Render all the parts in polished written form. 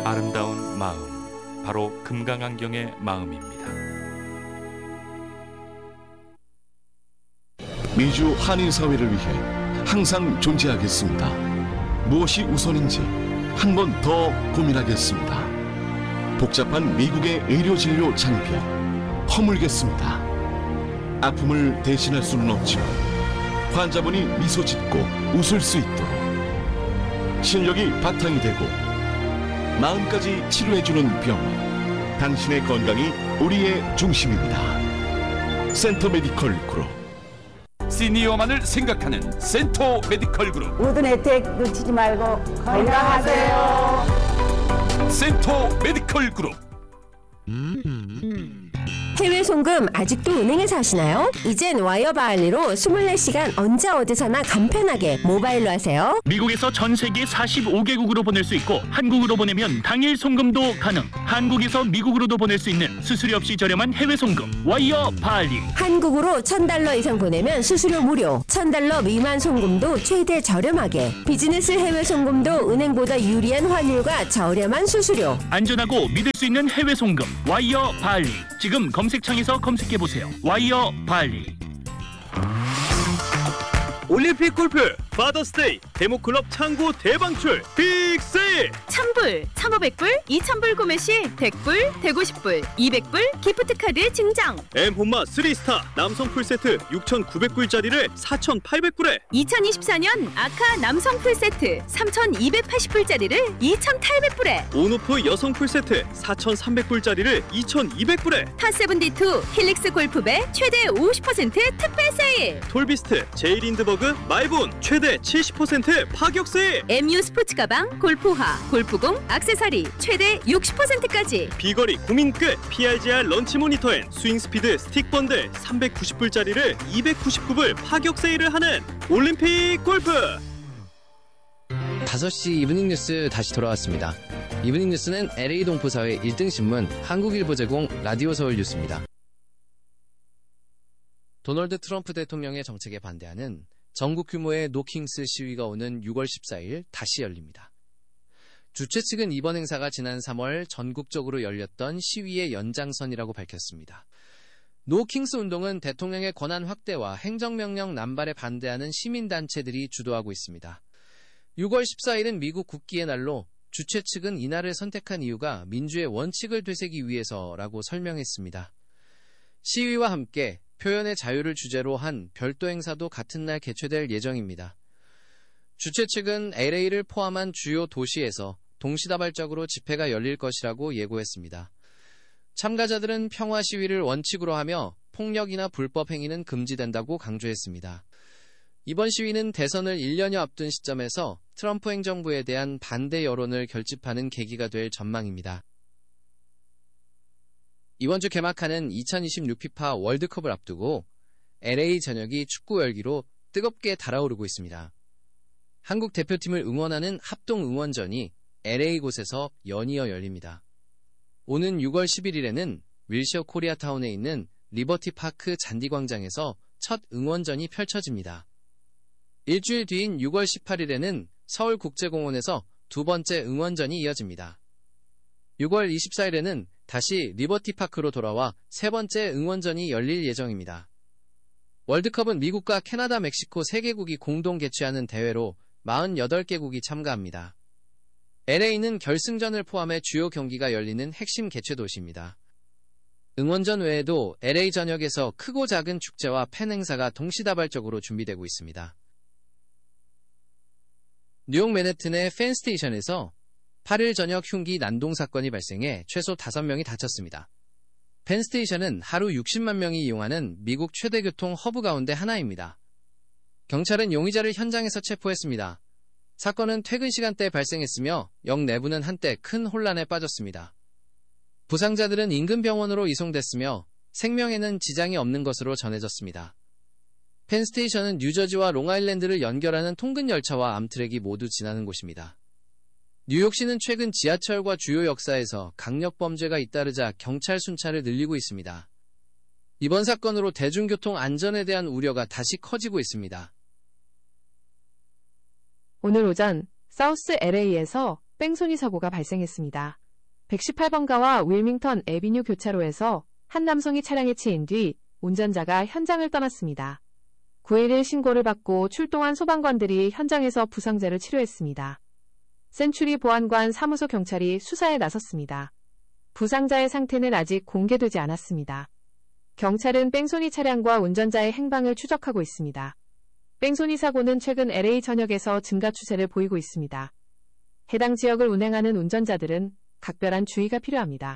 아름다운 마음, 바로 금강안경의 마음입니다. 미주 한인사회를 위해 항상 존재하겠습니다. 무엇이 우선인지 한 번 더 고민하겠습니다. 복잡한 미국의 의료진료 장벽 허물겠습니다. 아픔을 대신할 수는 없지만 환자분이 미소 짓고 웃을 수 있도록 실력이 바탕이 되고 마음까지 치료해주는 병원, 당신의 건강이 우리의 중심입니다. 센터 메디컬 그룹. 시니어만을 생각하는 센터 메디컬 그룹. 모든 혜택 놓치지 말고 건강하세요. 센터 메디컬 그룹. 해외 송금 아직도 은행에서 하시나요? 이젠 와이어바 알리로 24시간 언제 어디서나 간편하게 모바일로 하세요. 미국에서 전 세계 45개국으로 보낼 수 있고 한국으로 보내면 당일 송금도 가능. 한국에서 미국으로도 보낼 수 있는 수수료 없이 저렴한 해외 송금 와이어바 알리. 한국으로 $1,000 이상 보내면 수수료 무료, $1,000 미만 송금도 최대 저렴하게, 비즈니스 해외 송금도 은행보다 유리한 환율과 저렴한 수수료. 안전하고 믿을 수 있는 해외 송금 와이어바 알리. 지금 검색창에서 검색해보세요. 와이어바 알리. 올림픽 골프 파더스데이 데모클럽 창고 대방출 빅세일. 1000불, 1500불, 2000불 구매 시 100불, 150불, 200불 기프트카드 증정. 엠혼마 3스타 남성 풀세트 6,900불짜리를 4,800불에, 2024년 아카 남성 풀세트 3280불짜리를 2800불에, 온오프 여성 풀세트 4,300불짜리를 2,200불에, 파7D2 힐릭스 골프배 최대 50% 특별 세일. 톨비스트 제이린드버그 마이본 최대 70% 파격 세일. MU 스포츠 가방, 골프화, 골프공, 액세서리 최대 60%까지. 비거리 고민 끝 PRGR 런치 모니터 앤 스윙 스피드 스틱 번들 399불짜리를 299불 파격 세일을 하는 올림픽 골프. 5시 이브닝 뉴스 다시 돌아왔습니다. 이브닝 뉴스는 LA 동포사회 1등 신문 한국일보 제공 라디오 서울 뉴스입니다. 도널드 트럼프 대통령의 정책에 반대하는 전국 규모의 노킹스 시위가 오는 6월 14일 다시 열립니다. 주최 측은 이번 행사가 지난 3월 전국적으로 열렸던 시위의 연장선이라고 밝혔습니다. 노킹스 운동은 대통령의 권한 확대와 행정명령 남발에 반대하는 시민단체들이 주도하고 있습니다. 6월 14일은 미국 국기의 날로 주최 측은 이날을 선택한 이유가 민주의 원칙을 되새기 위해서라고 설명했습니다. 시위와 함께 표현의 자유를 주제로 한 별도 행사도 같은 날 개최될 예정입니다. 주최 측은 LA를 포함한 주요 도시에서 동시다발적으로 집회가 열릴 것이라고 예고했습니다. 참가자들은 평화 시위를 원칙으로 하며 폭력이나 불법 행위는 금지된다고 강조했습니다. 이번 시위는 대선을 1년여 앞둔 시점에서 트럼프 행정부에 대한 반대 여론을 결집하는 계기가 될 전망입니다. 이번 주 개막하는 2026 피파 월드컵을 앞두고 LA 전역이 축구 열기로 뜨겁게 달아오르고 있습니다. 한국 대표팀을 응원하는 합동 응원전이 LA 곳에서 연이어 열립니다. 오는 6월 11일에는 윌셔 코리아타운에 있는 리버티 파크 잔디광장에서 첫 응원전이 펼쳐집니다. 일주일 뒤인 6월 18일에는 서울국제공원에서 두 번째 응원전이 이어집니다. 6월 24일에는 다시 리버티 파크로 돌아와 세 번째 응원전이 열릴 예정입니다. 월드컵은 미국과 캐나다, 멕시코 3개국이 공동 개최하는 대회로 48개국이 참가합니다. LA는 결승전을 포함해 주요 경기가 열리는 핵심 개최 도시입니다. 응원전 외에도 LA 전역에서 크고 작은 축제와 팬 행사가 동시다발적으로 준비되고 있습니다. 뉴욕 맨해튼의 펜스테이션에서 8일 저녁 흉기 난동 사건이 발생해 최소 5명이 다쳤습니다. 펜스테이션은 하루 60만 명이 이용하는 미국 최대 교통 허브 가운데 하나입니다. 경찰은 용의자를 현장에서 체포했습니다. 사건은 퇴근 시간대에 발생했으며 역 내부는 한때 큰 혼란에 빠졌습니다. 부상자들은 인근 병원으로 이송됐으며 생명에는 지장이 없는 것으로 전해졌습니다. 펜스테이션은 뉴저지와 롱아일랜드를 연결하는 통근 열차와 암트랙이 모두 지나는 곳입니다. 뉴욕시는 최근 지하철과 주요 역사에서 강력범죄가 잇따르자 경찰 순찰을 늘리고 있습니다. 이번 사건으로 대중교통 안전에 대한 우려가 다시 커지고 있습니다. 오늘 오전 사우스 LA에서 뺑소니 사고가 발생했습니다. 118번가와 윌밍턴 애비뉴 교차로에서 한 남성이 차량에 치인 뒤 운전자가 현장을 떠났습니다. 911 신고를 받고 출동한 소방관들이 현장에서 부상자를 치료했습니다. 센츄리 보안관 사무소 경찰이 수사에 나섰습니다. 부상자의 상태는 아직 공개되지 않았습니다. 경찰은 뺑소니 차량과 운전자의 행방을 추적하고 있습니다. 뺑소니 사고는 최근 LA 전역에서 증가 추세를 보이고 있습니다. 해당 지역을 운행하는 운전자들은 각별한 주의가 필요합니다.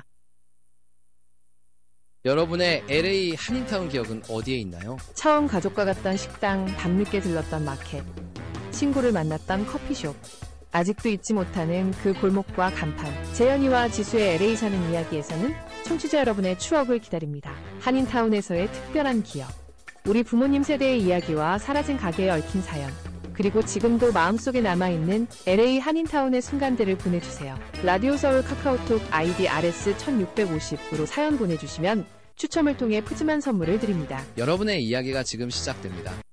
여러분의 LA 한인타운 기억은 어디에 있나요? 처음 가족과 갔던 식당, 밤늦게 들렀던 마켓, 친구를 만났던 커피숍, 아직도 잊지 못하는 그 골목과 간판. 재현이와 지수의 LA 사는 이야기에서는 청취자 여러분의 추억을 기다립니다. 한인타운에서의 특별한 기억, 우리 부모님 세대의 이야기와 사라진 가게에 얽힌 사연, 그리고 지금도 마음속에 남아있는 LA 한인타운의 순간들을 보내주세요. 라디오 서울 카카오톡 아이디 RS1650으로 사연 보내주시면 추첨을 통해 푸짐한 선물을 드립니다. 여러분의 이야기가 지금 시작됩니다.